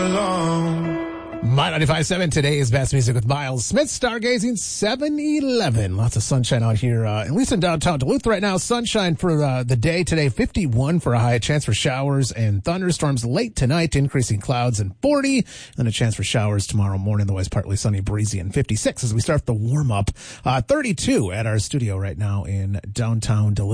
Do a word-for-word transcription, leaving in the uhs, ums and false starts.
My ninety-five point seven, today is Best Music with Miles Smith, stargazing seven eleven. Lots of sunshine out here, uh, at least in downtown Duluth right now. Sunshine for uh, the day today, fifty-one for a high, a chance for showers and thunderstorms late tonight, increasing clouds and forty, and a chance for showers tomorrow morning, otherwise partly sunny, breezy, and fifty-six as we start the warm-up. Uh, thirty-two at our studio right now in downtown Duluth.